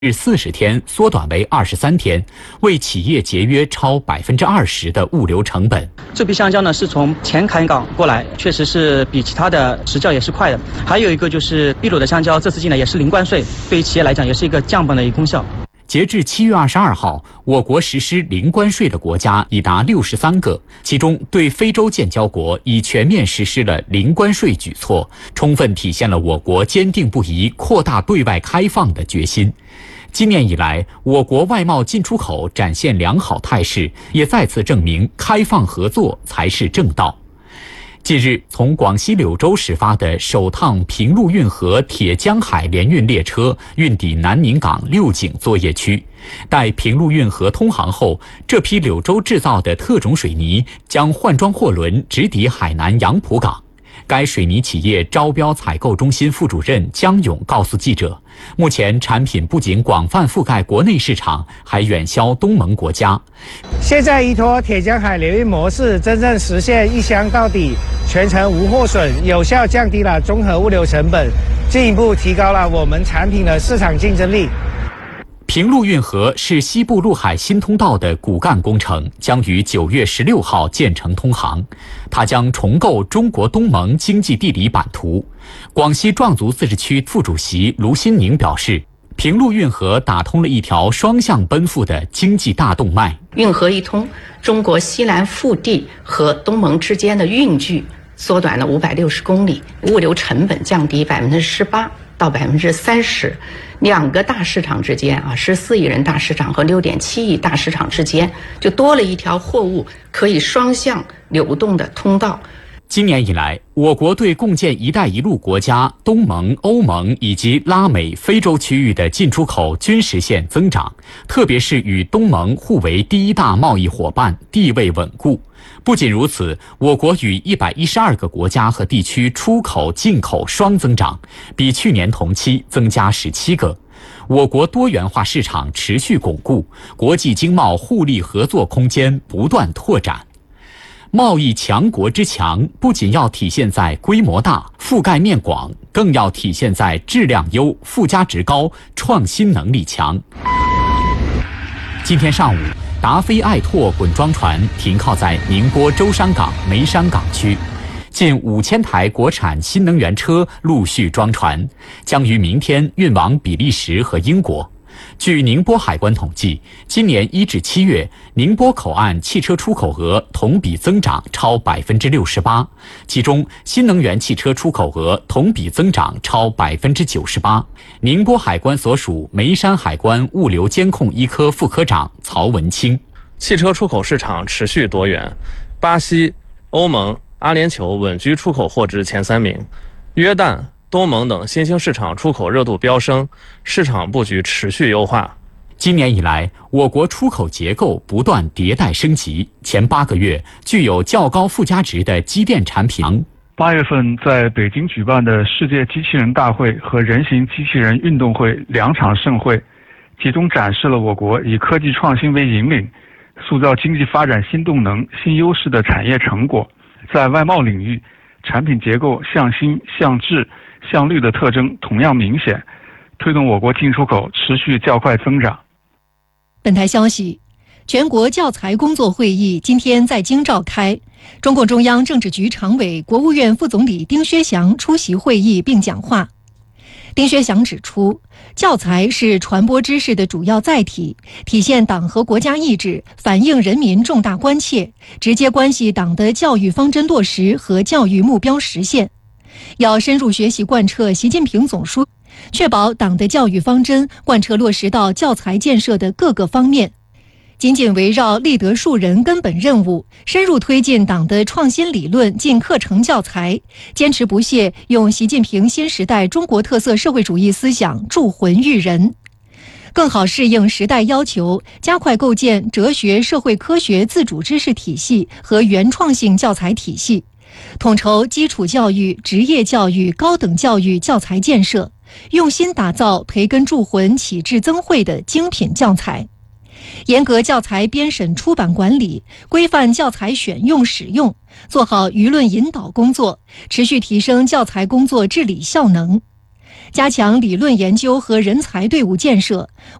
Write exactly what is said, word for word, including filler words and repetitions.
日四十天缩短为二十三天，为企业节约超百分之二十的物流成本。 这批香蕉呢是从前坎港过来，确实是比其他的时效也是快的。还有一个就是秘鲁的香蕉，这次进来也是零关税，对于企业来讲也是一个降本的一个功效。 截至七月二十二号，我国实施零关税的国家已达六十三个，其中对非洲建交国已全面实施了零关税举措，充分体现了我国坚定不移扩大对外开放的决心。今年以来，我国外贸进出口展现良好态势，也再次证明开放合作才是正道。近日，从广西柳州始发的首趟平陆运河铁江海联运列车运抵南宁港六井作业区。待平陆运河通航后，这批柳州制造的特种水泥将换装货轮直抵海南杨浦港。该水泥企业招标采购中心副主任江勇告诉记者，目前产品不仅广泛覆盖国内市场，还远销东盟国家。 现在依托铁江海联运模式，真正实现一箱到底，全程无货损，有效降低了综合物流成本，进一步提高了我们产品的市场竞争力。 平陆运河是西部陆海新通道的骨干工程，将于九月十六号建成通航。它将重构中国东盟经济地理版图。广西壮族自治区副主席卢新宁表示，平陆运河打通了一条双向奔赴的经济大动脉。 运河一通，中国西南腹地和东盟之间的运距缩短了五百六十公里，物流成本降低百分之十八到百分之三十。两个大市场之间啊，十四亿人大市场和六点七亿大市场之间，就多了一条货物可以双向流动的通道。 今年以来，我国对共建“一带一路”国家、东盟、欧盟以及拉美、非洲区域的进出口均实现增长，特别是与东盟互为第一大贸易伙伴，地位稳固。不仅如此，我国与一百一十二个国家和地区出口、进口双增长，比去年同期增加十七个。我国多元化市场持续巩固，国际经贸互利合作空间不断拓展。贸易强国之强，不仅要体现在规模大、覆盖面广，更要体现在质量优、附加值高、创新能力强。今天上午，达飞爱拓滚装船停靠在宁波舟山港梅山港区，近五千台国产新能源车陆续装船，将于明天运往比利时和英国。据宁波海关统计，今年一至七月，宁波口岸汽车出口额同比增长超百分之六十八，其中新能源汽车出口额同比增长超百分之九十八。宁波海关所属梅山海关物流监控一科副科长曹文清： 汽车出口市场持续多元，巴西、欧盟、阿联酋稳居出口货值前三名，约旦、东盟等新兴市场出口热度飙升，市场布局持续优化。 今年以来，我国出口结构不断迭代升级。前八个月，具有较高附加值的机电产品。 八月份在北京举办的世界机器人大会和人形机器人运动会两场盛会，集中展示了我国以科技创新为引领，塑造经济发展新动能、新优势的产业成果。在外贸领域，产品结构向新、向质、向绿的特征同样明显，推动我国进出口持续较快增长。 本台消息，全国教材工作会议今天在京召开，中共中央政治局常委、国务院副总理丁薛祥出席会议并讲话。丁薛祥指出，教材是传播知识的主要载体，体现党和国家意志，反映人民重大关切，直接关系党的教育方针落实和教育目标实现。要深入学习贯彻习近平总书记，确保党的教育方针贯彻落实到教材建设的各个方面，紧紧围绕立德树人根本任务，深入推进党的创新理论进课程教材，坚持不懈用习近平新时代中国特色社会主义思想铸魂育人，更好适应时代要求，加快构建哲学社会科学自主知识体系和原创性教材体系，统筹基础教育、职业教育、高等教育教材建设，用心打造培根铸魂、启智增慧的精品教材。严格教材编审出版管理，规范教材选用使用，做好舆论引导工作，持续提升教材工作治理效能。 加强理论研究和人才队伍建设。